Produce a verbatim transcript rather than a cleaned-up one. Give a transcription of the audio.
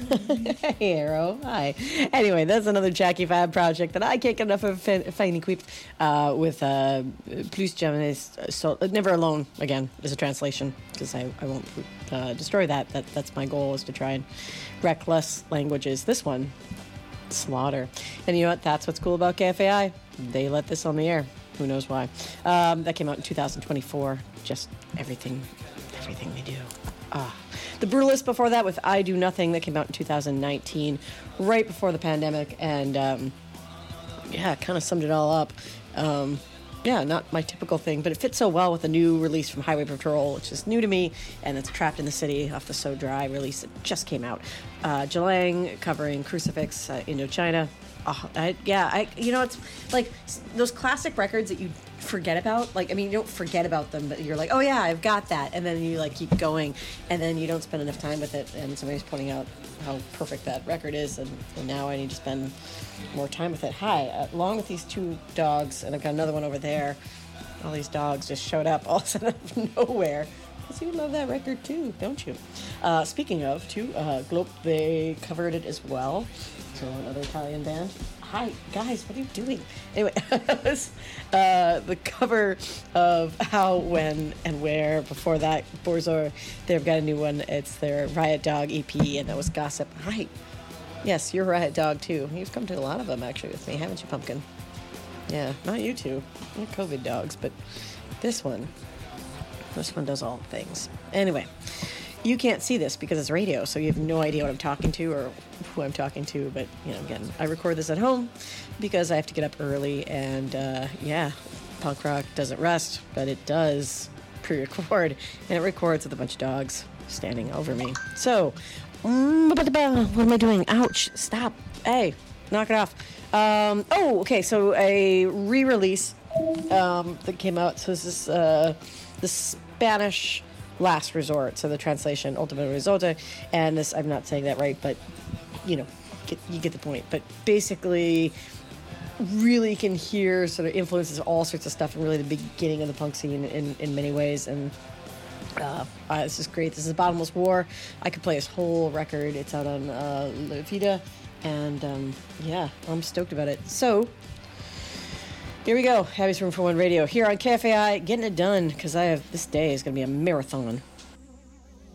Hey, Arrow. Hi. Anyway, that's another Jackie Fab project that I can't get enough of. Finding Queep uh, with uh, Plus Jamais so, Never Alone, again, is a translation, because I, I won't uh, destroy that. that. That's my goal, is to try and wreck less languages. This one, Slaughter. And you know what? That's what's cool about K F A I. They let this on the air. Who knows why? Um, that came out in two thousand twenty-four. Just everything, everything they do. Ah. The Brutalist before that with I Do Nothing, that came out in two thousand nineteen, right before the pandemic, and um, yeah, kind of summed it all up. Um, yeah, not my typical thing, but it fits so well with a new release from Highway Patrol, which is new to me, and it's Trapped in the City off the So Dry release that just came out. Uh, Jalang covering Crucifix, uh, Indochina. Oh, I, yeah, I you know, it's like those classic records that you forget about. Like, I mean, you don't forget about them, but you're like, oh yeah, I've got that, and then you like keep going, and then you don't spend enough time with it, and somebody's pointing out how perfect that record is, and, and now I need to spend more time with it. Hi, uh, along with these two dogs, and I've got another one over there. All these dogs just showed up all of a sudden out of nowhere. Because you love that record too, don't you? Uh, speaking of, too, uh, Globe, they covered it as well. So another Italian band. Hi, guys, what are you doing? Anyway, uh, the cover of How, When, and Where. Before that, Borzor, they've got a new one. It's their Riot Dog E P, and that was Gossip. Hi. Yes, you're Riot Dog, too. You've come to a lot of them, actually, with me, haven't you, Pumpkin? Yeah, not you two. You're COVID dogs, but this one, this one does all the things. Anyway, you can't see this because it's radio, so you have no idea what I'm talking to or who I'm talking to. But, you know, again, I record this at home because I have to get up early. And, uh, yeah, punk rock doesn't rest, but it does pre-record. And it records with a bunch of dogs standing over me. So, what am I doing? Ouch. Stop. Hey, knock it off. Um, oh, okay, so a re-release um, that came out. So this is uh, the Spanish Last Resort, so the translation Ultima Risota, and this, I'm not saying that right, but you know, get, you get the point. But basically, really can hear sort of influences all sorts of stuff, and really the beginning of the punk scene in, in many ways. And uh, uh, this is great. This is Bottomless War. I could play this whole record. It's out on uh, La Vida, and um, yeah, I'm stoked about it. So here we go. Abby's Room for One Radio here on K F A I, getting it done because I have this day is going to be a marathon.